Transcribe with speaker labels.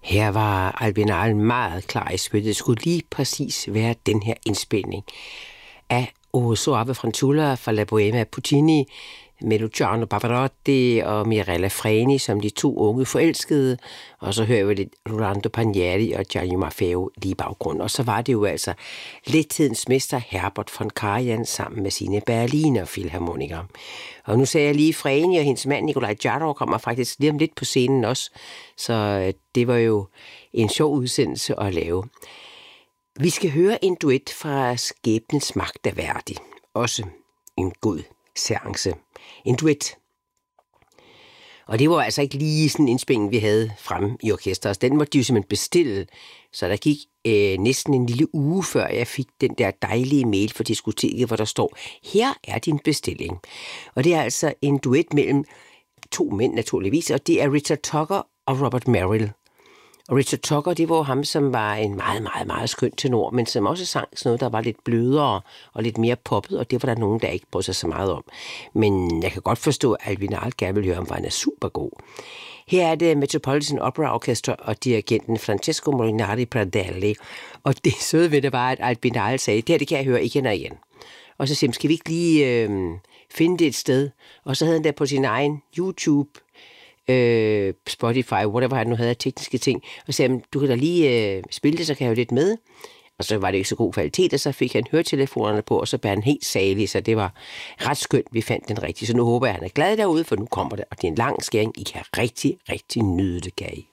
Speaker 1: Her var Albinal meget klar i spyttet. Det skulle lige præcis være den her indspilning af O Soave Fanciulla fra La Bohème af Puccini med Luciano Pavarotti og Mirella Freni som de to unge forelskede. Og så hører vi lidt Rolando Pagnelli og Gianni Maffeo lige i baggrunden. Og så var det jo altså lethedens mester Herbert von Karajan sammen med sine Berliner filharmonikere. Og nu sagde jeg lige, Freni og hendes mand Nikolaj Jarov kommer faktisk lige om lidt på scenen også. Så det var jo en sjov udsendelse at lave. Vi skal høre en duet fra Skæbnens magt af Verdi. Også en god seance. En duet. Og det var altså ikke lige sådan en indspilning, vi havde fremme i orkestret. Den måtte de jo simpelthen bestille. Så der gik næsten en lille uge, før jeg fik den der dejlige mail fra diskoteket, hvor der står, her er din bestilling. Og det er altså en duet mellem to mænd naturligvis, og det er Richard Tucker og Robert Merrill. Og Richard Tucker, det var ham, som var en meget, meget, meget skøn tenor, men som også sang sådan noget, der var lidt blødere og lidt mere poppet, og det var der nogen, der ikke brød sig så meget om. Men jeg kan godt forstå, at Albinal gerne vil høre om, for han er super god. Her er det Metropolitan Opera Orchestra og dirigenten Francesco Molinari Pradelli. Og det søde ved det var, at Albinal sagde, det kan jeg høre igen og igen. Og så sagde skal vi ikke lige finde det et sted? Og så havde han der på sin egen YouTube, Spotify, whatever han nu havde af tekniske ting, og sagde, du kan da lige spille det, så kan jeg jo lidt med. Og så var det ikke så god kvalitet, og så fik han høretelefonerne på, og så blev han helt salig, så det var ret skønt, vi fandt den rigtige. Så nu håber jeg, at han er glad derude, for nu kommer det, og det er en lang skæring. I kan rigtig, rigtig nyde det, kan I.